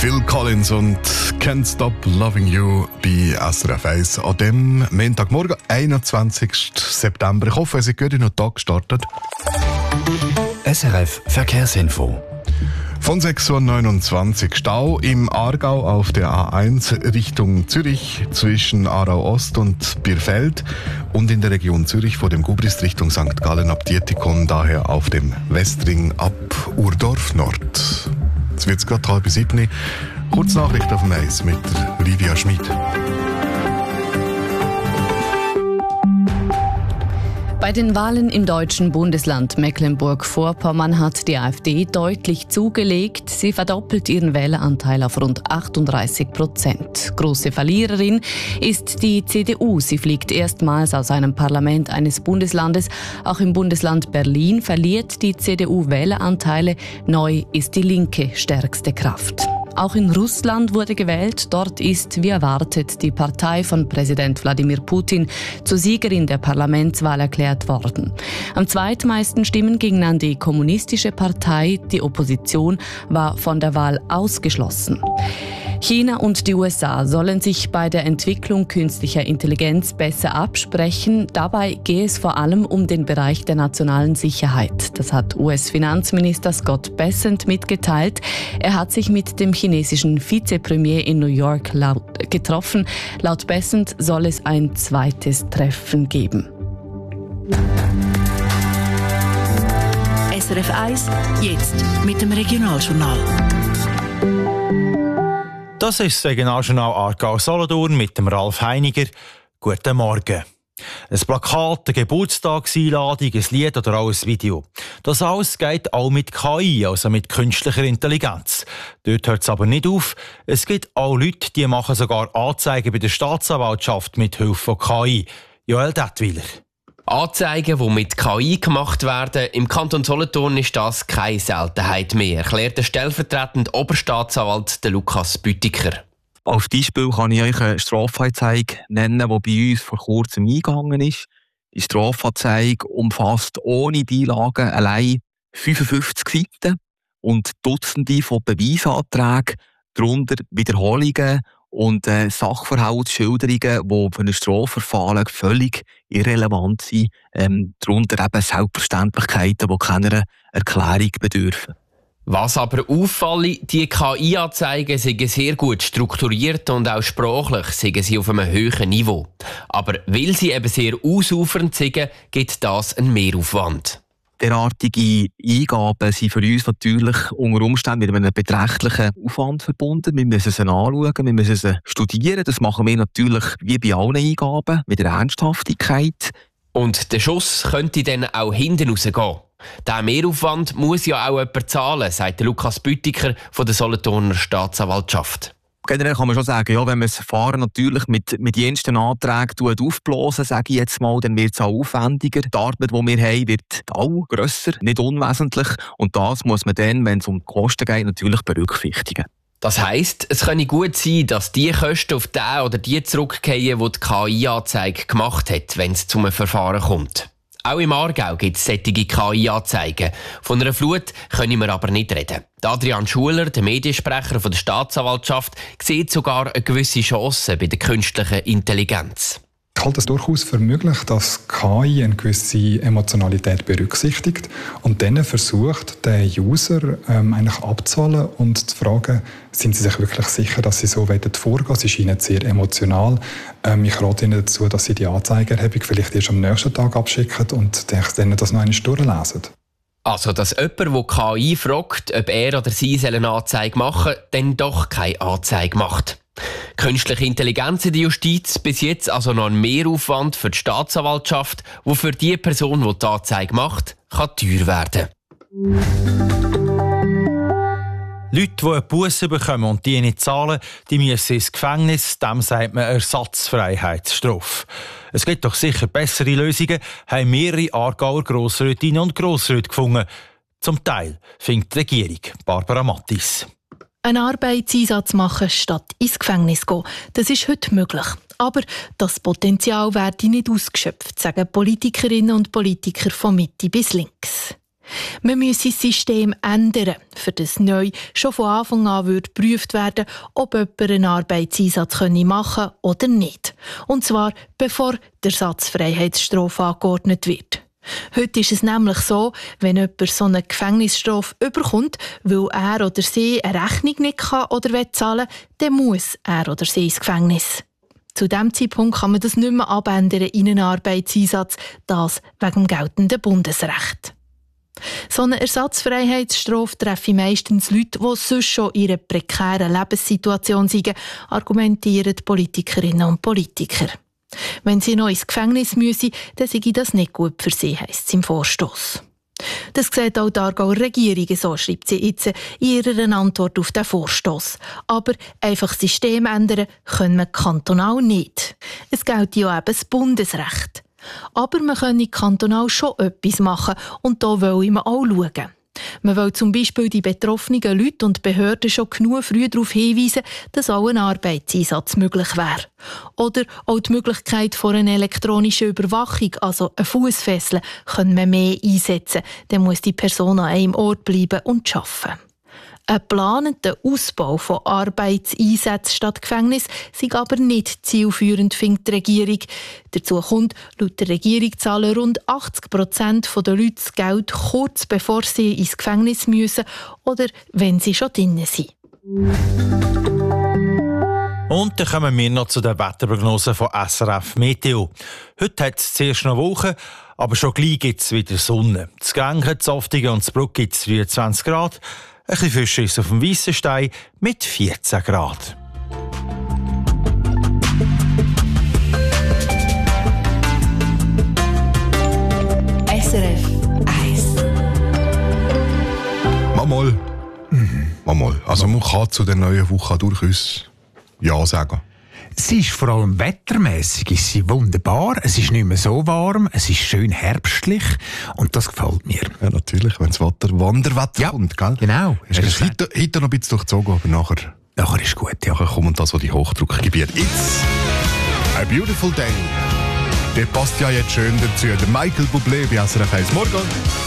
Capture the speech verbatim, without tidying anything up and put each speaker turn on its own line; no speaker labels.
Phil Collins und Can't Stop Loving You bei S R F eins an dem Montagmorgen, einundzwanzigsten September. Ich hoffe, es ist gut in den Tag gestartet.
S R F Verkehrsinfo.
Von sechs Uhr neunundzwanzig Stau im Aargau auf der A eins Richtung Zürich zwischen Aarau Ost und Birfeld und in der Region Zürich vor dem Gubrist Richtung Sankt Gallen ab Dietikon, daher auf dem Westring ab Urdorf Nord. Jetzt wird es gerade halb sieben. Kurz Nachricht auf dem Eis mit Livia Schmid.
Bei den Wahlen im deutschen Bundesland Mecklenburg-Vorpommern hat die AfD deutlich zugelegt. Sie verdoppelt ihren Wähleranteil auf rund achtunddreißig Prozent. Große Verliererin ist die C D U. Sie fliegt erstmals aus einem Parlament eines Bundeslandes. Auch im Bundesland Berlin verliert die C D U Wähleranteile. Neu ist die Linke stärkste Kraft. Auch in Russland wurde gewählt. Dort ist, wie erwartet, die Partei von Präsident Wladimir Putin zur Siegerin der Parlamentswahl erklärt worden. Am zweitmeisten Stimmen gingen an die kommunistische Partei. Die Opposition war von der Wahl ausgeschlossen. China und die U S A sollen sich bei der Entwicklung künstlicher Intelligenz besser absprechen. Dabei gehe es vor allem um den Bereich der nationalen Sicherheit. Das hat U S-Finanzminister Scott Bessent mitgeteilt. Er hat sich mit dem chinesischen Vizepremier in New York laut, getroffen. Laut Bessent soll es ein zweites Treffen geben.
S R F eins, jetzt mit dem Regionaljournal.
Das ist das Regionaljournal Aargau-Solothurn mit dem Ralf Heiniger. Guten Morgen. Ein Plakat, eine Geburtstagseinladung, ein Lied oder auch ein Video. Das alles geht auch mit K I, also mit künstlicher Intelligenz. Dort hört es aber nicht auf. Es gibt auch Leute, die machen sogar Anzeigen bei der Staatsanwaltschaft mit Hilfe von K I. Joel Dettwiler.
Anzeigen, die mit K I gemacht werden, im Kanton Solothurn ist das keine Seltenheit mehr, erklärt der stellvertretende Oberstaatsanwalt Lukas Büttiker.
Als Beispiel kann ich euch eine Strafanzeige nennen, die bei uns vor kurzem eingegangen ist. Die Strafanzeige umfasst ohne Beilagen allein fünfundfünfzig Seiten und Dutzende von Beweisanträgen, darunter Wiederholungen und äh, Sachverhaltsschilderungen, die für ein Strafverfahren völlig irrelevant sind, ähm, darunter eben Selbstverständlichkeiten, die keiner Erklärung bedürfen.
Was aber auffalle, die K I-Anzeigen sind sehr gut strukturiert und auch sprachlich sind sie auf einem hohen Niveau. Aber weil sie eben sehr ausufernd sind, gibt das einen Mehraufwand.
Derartige Eingaben sind für uns natürlich unter Umständen mit einem beträchtlichen Aufwand verbunden. Wir müssen sie anschauen, wir müssen sie studieren. Das machen wir natürlich wie bei allen Eingaben mit der Ernsthaftigkeit.
Und der Schuss könnte dann auch hinten rausgehen. Diesen Mehraufwand muss ja auch jemand zahlen, sagt Lukas Büttiker von der Solothurner Staatsanwaltschaft.
Generell kann man schon sagen, ja, wenn man das Verfahren natürlich mit, mit jensten Anträgen aufblasen, sage ich jetzt mal, dann wird es auch aufwendiger. Die Arbeit, die wir haben, wird auch grösser, nicht unwesentlich. Und das muss man dann, wenn es um die Kosten geht, natürlich berücksichtigen.
Das heisst, es könnte gut sein, dass die Kosten auf den oder die zurückgehen, die die K I-Anzeige gemacht hat, wenn es zu einem Verfahren kommt. Auch im Aargau gibt es solche K I-Anzeigen. Von einer Flut können wir aber nicht reden. Adrian Schuler, der Mediensprecher von der Staatsanwaltschaft, sieht sogar eine gewisse Chance bei der künstlichen Intelligenz.
Ich halte es durchaus für möglich, dass K I eine gewisse Emotionalität berücksichtigt und dann versucht, den User ähm, eigentlich abzuholen und zu fragen, sind sie sich wirklich sicher, dass sie so vorgehen wollen? Sie scheinen sehr emotional. Ähm, ich rate ihnen dazu, dass sie die Anzeigerhebung vielleicht erst am nächsten Tag abschicken und dann das noch einmal durchlesen.
Also, dass jemand, der K I fragt, ob er oder sie eine Anzeige machen soll, dann doch keine Anzeige macht. Künstliche Intelligenz in der Justiz, bis jetzt also noch ein Mehraufwand für die Staatsanwaltschaft, der für die Person, die die Anzeige macht, kann teuer werden.
Leute, die eine Busse bekommen und die nicht zahlen, die müssen ins Gefängnis. Dem sagt man Ersatzfreiheitsstrafe. Es gibt doch sicher bessere Lösungen, haben mehrere Aargauer Grossrätinnen und Grossräte gefunden. Zum Teil findet die Regierung Barbara Mattis.
Einen Arbeitseinsatz machen, statt ins Gefängnis gehen. Das ist heute möglich. Aber das Potenzial werde nicht ausgeschöpft, sagen Politikerinnen und Politiker von Mitte bis links. Man müsse das System ändern, für das neu schon von Anfang an würde geprüft werden, ob jemand einen Arbeitseinsatz machen könne oder nicht. Und zwar bevor die Ersatzfreiheitsstrafe angeordnet wird. Heute ist es nämlich so, wenn jemand so eine Gefängnisstrafe überkommt, weil er oder sie eine Rechnung nicht kann oder will zahlen, dann muss er oder sie ins Gefängnis. Zu diesem Zeitpunkt kann man das nicht mehr abändern in einen Arbeitseinsatz, das wegen dem geltenden Bundesrecht. So eine Ersatzfreiheitsstrafe treffe meistens Leute, die sonst schon in einer prekären Lebenssituation sind, argumentieren Politikerinnen und Politiker. Wenn sie noch ins Gefängnis müssen, dann sei das nicht gut für sie, heisst es im Vorstoss. Das sieht auch die Aargauer Regierung, so schreibt sie jetzt in ihrer Antwort auf den Vorstoss. Aber einfach das System ändern können wir kantonal nicht. Es gilt ja eben das Bundesrecht. Aber man könne kantonal schon etwas machen und da will man auch schauen. Man will zum Beispiel die betroffenen Leute und Behörden schon genug früh darauf hinweisen, dass auch ein Arbeitseinsatz möglich wäre. Oder auch die Möglichkeit von einer elektronischen Überwachung, also ein Fussfesseln, können wir mehr einsetzen. Dann muss die Person an einem Ort bleiben und arbeiten. Ein geplanter Ausbau von Arbeitseinsätzen statt Gefängnis sei aber nicht zielführend, findet die Regierung. Dazu kommt, laut der Regierung zahlen rund achtzig Prozent der Leute das Geld kurz bevor sie ins Gefängnis müssen oder wenn sie schon drinnen sind.
Und dann kommen wir noch zu den Wetterprognosen von S R F Meteo. Heute hat es zuerst noch Woche, aber schon gleich gibt es wieder Sonne. Das Genken, das Softige und das Bruck gibt es dreiundzwanzig Grad. Ein bisschen Fische ist auf dem Weissenstein mit vierzehn Grad.
S R F eins.
Mal, mhm. mal. Also man kann zu der neuen Woche durchaus Ja sagen.
Sie ist vor allem wettermässig ist sie wunderbar. Es ist nicht mehr so warm, es ist schön herbstlich und das gefällt mir.
Ja, natürlich, wenn das Wetter, Wanderwetter ja, kommt, gell?
Genau.
Es ist heute, heute noch ein bisschen durchzogen, aber nachher,
nachher ist gut, ja.
Nachher kommen da so die Hochdruckgebiete. It's a beautiful day. Der passt ja jetzt schön dazu. Der Michael Bublé bei S R F eins. Morgen.